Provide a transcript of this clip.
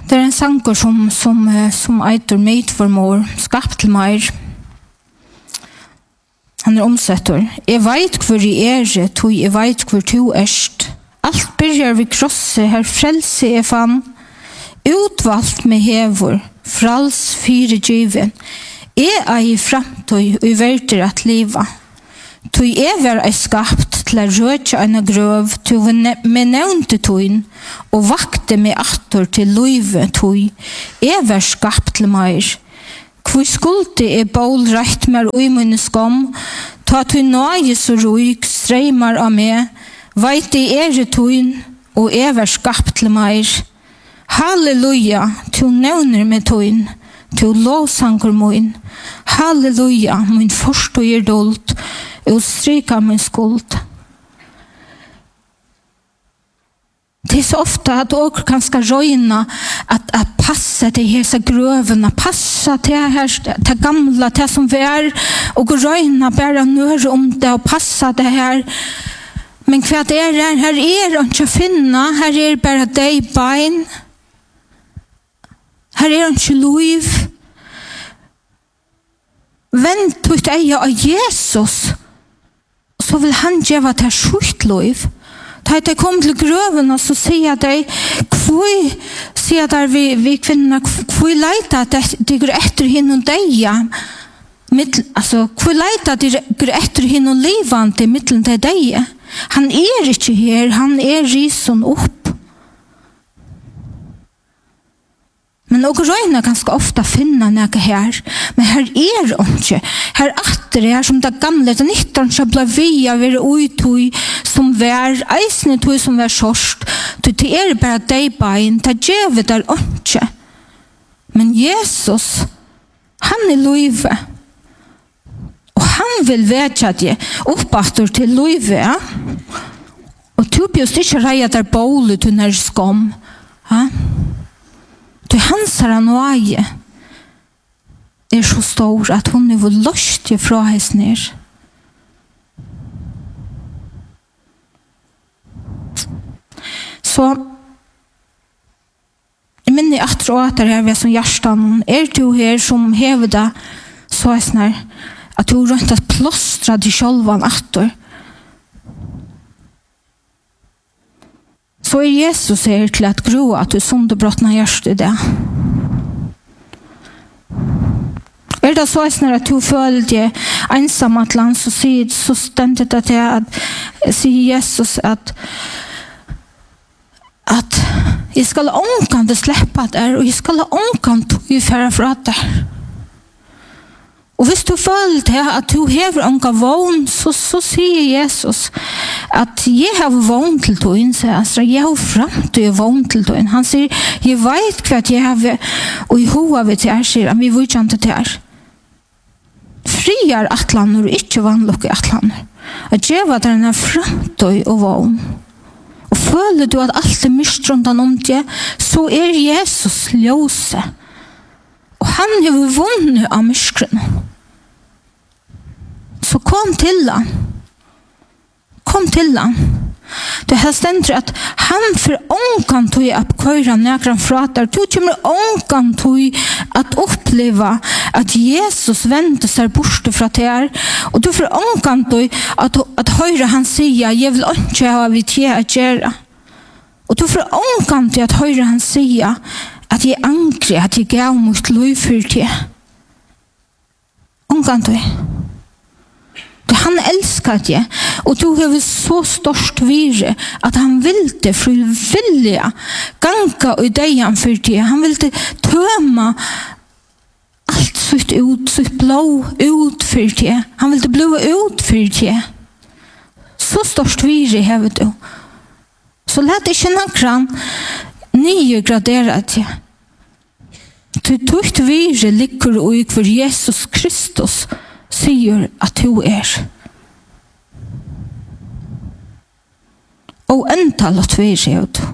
Det en sanger som eitur Made for More, skapt til meir. Han omsettor. Jeg veit hvor jeg tog jeg veit hvor tu erst. Alt byrjar vi krosse, her frelse jeg fann. Utvalgt med hevor, frals fire gyven. Jeg i framtøy og verder at liva. Tui var skapt til å røtja en grøv, til vi nevnte tøyen, og vakte med atter til løyve tøy. Var skapt til meir. Hvor skulde bål rett mer ui munne skom, ta tøy nøye så ruik, streimar av meg, veit tøyen, og var skapt til meir. Halleluja, til nevner med tøyen, til lovsanger min. Halleluja, min forstøyer dolt, og stryka min skuld. Det så ofta att åker kanske röjna att passa till hela grövarna, passa till det gamla, det som vi är, och röjna bara nöra om det och passa det här. Men vad det är, här är inte att finna, här är bara dig bein, här är inte liv. Vänt på dig av Jesus, så vill han geva det sjukt liv. Da jeg kom til grøven, og så sier de, hvor sier der vi kvinner, hvor leiter de går etter henne og deg, altså, hvor leiter de går etter henne og livende i middelen til deg. Han ikke her, han risen opp. Men og røyna ganske ofta finna nega her, men her ikke. Her atter er som det gamle, det 19 som ble via være uitui som vær, eisne tui som vær sorst, det bare deg bein, det gjør der ikke. Men Jesus, han løyve, og han vil vekja det oppatter til løyve, og du bjøst ikke reia der bålet du nær skom, det hans her nøye så stor at hun var løst fra hans ned. Så jeg minner at råter her ved som hjertan du her som hever det så snar at du rundt at plåstra de sjølvan atter. Så Jesus her til at gro at du sundebrotna hjerte det. Det så snar at du føler deg ensam at land, så stendet at sier Jesus at jeg skal ångkant slippe der, og jeg skal ångkant utføre fra der. Og hvis du føler det at du hever ånka vogn, så sier Jesus at jeg har vogn til tøyen, så jeg har frem til vogn til tøyen. Han sier, jeg vet hva jeg har, og i hova vi til sier han, vi vet ikke til her. Friar atlaner og ikke vannlukke atlaner. At jeg var der frem til og vogn. Og føler du at alt mist rundt om det, så Jesus ljøse. Og han har vunnet av myskren. Så kom til han. Kom til han. Det här ständer att han för ångan tog att köra näkran fratar. Du kommer ångan tog att uppleva att Jesus vände sig bort från det. Och du får ångan tog att höra han säga jag vill inte ha vid det att göra. Och du får ångan tog att höra han säga att jag är angrig, att jag gav mot liv för det. Ångan tog. Han älskar det, och du har så stort vire att han ville frivilliga ganga i dig han för det. Han ville tömma allt sitt blå ut för det. Han ville blå ut för det. Så stort vire har du. Så lät inte någon nye gradera det. Du tukt vire ligger ut för Jesus Kristus sier at du og entallet vi ser ut.